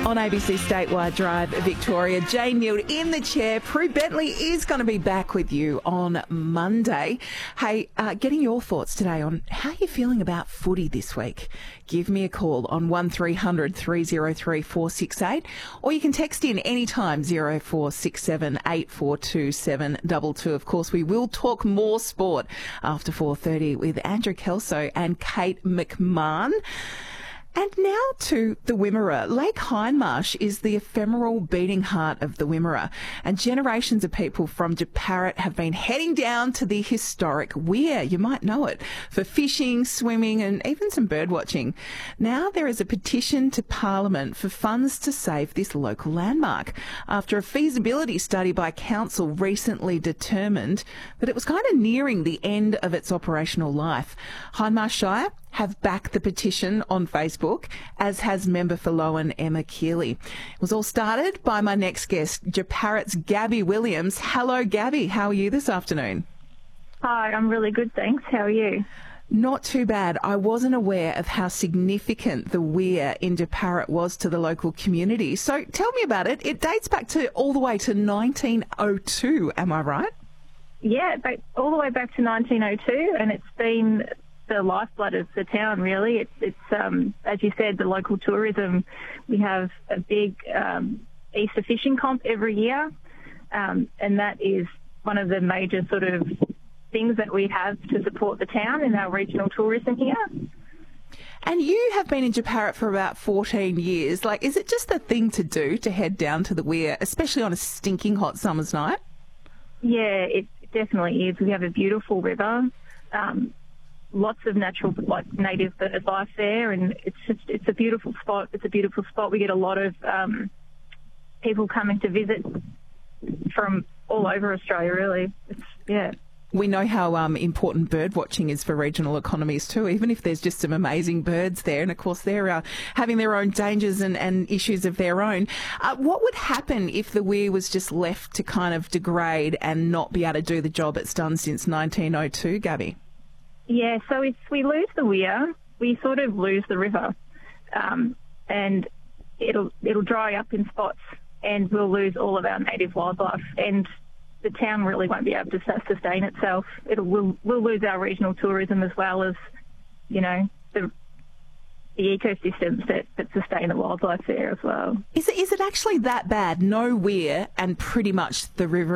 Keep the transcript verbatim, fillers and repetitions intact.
On A B C Statewide Drive, Victoria, Jane Neild in the chair. Prue Bentley is going to be back with you on Monday. Hey, uh, getting your thoughts today on how you're feeling about footy this week. Give me a call on one three hundred three oh three four six eight, or you can text in anytime zero four six seven eight four two seven two two. Of course, we will talk more sport after four thirty with Andrew Kelso and Kate McMahon. And now to the Wimmera. Lake Hindmarsh is the ephemeral beating heart of the Wimmera, and generations of people from Jeparit have been heading down to the historic weir, you might know it, for fishing, swimming and even some bird watching. Now there is a petition to Parliament for funds to save this local landmark, after a feasibility study by council recently determined that it was kind of nearing the end of its operational life. Hindmarsh Shire have backed the petition on Facebook, as has member for Lowan Emma Keeley. It was all started by my next guest, Jeparit's Gabby Williams. Hello, Gabby. How are you this afternoon? Hi, I'm really good, thanks. How are you? Not too bad. I wasn't aware of how significant the weir in Jeparit was to the local community. So tell me about it. It dates back to all the way to nineteen oh two, am I right? Yeah, back, all the way back to nineteen oh two, and it's been the lifeblood of the town, really. It's, it's um, as you said, the local tourism. We have a big um, Easter fishing comp every year, um, and that is one of the major sort of things that we have to support the town in our regional tourism here. And you have been in Jeparit for about fourteen years. Like, is it just the thing to do to head down to the weir, especially on a stinking hot summer's night? Yeah, it definitely is. We have a beautiful river. Um, Lots of natural, like native bird life there, and it's just it's a beautiful spot. It's a beautiful spot. We get a lot of um, people coming to visit from all over Australia. Really, it's, yeah. We know how um, important bird watching is for regional economies too, even if there's just some amazing birds there. And of course, they're uh, having their own dangers and, and issues of their own. Uh, what would happen if the weir was just left to kind of degrade and not be able to do the job it's done since nineteen oh two, Gabby? Yeah, so if we lose the weir, we sort of lose the river, um, and it'll it'll dry up in spots, and we'll lose all of our native wildlife, and the town really won't be able to sustain itself. It'll we'll, we'll lose our regional tourism, as well as, you know, the the ecosystems that, that sustain the wildlife there as well. Is it is it actually that bad? No weir and pretty much the river